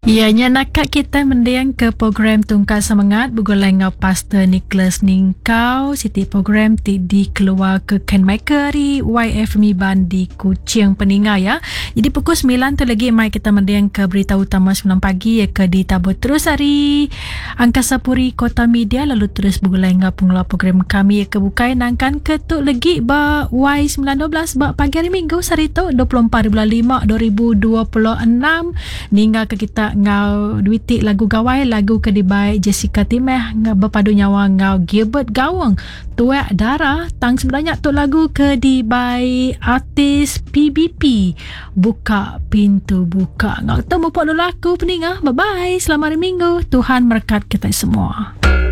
Ianya nakak kita mendiang ke program Tungkal Semangat bergulai dengan Pastor Nicholas Ningkau Siti program di keluar ke Ken Michael di YFMI Ban di Kuching Peninga ya. Jadi pukul 9 tu lagi mai kita mendiang ke berita utama 9 pagi ya ke ditabur terus hari Angkasa Puri Kota Media lalu terus bergulai dengan pengelola program kami ya kebukai nangkan ketuk lagi ba Y912 ba pagi hari Minggu hari tu 24 bulan 5 2026 ninggal ke kita ngau duiti lagu gawai lagu kedibai Jessica Timeh ngau berpadu nyawa ngau Gilbert Gawang tuak darah tang sebenarnya tu lagu kedibai artis PBP buka pintu buka ngau tu mupak dulu aku peninga bye bye selamat hari Minggu Tuhan berkat kita semua.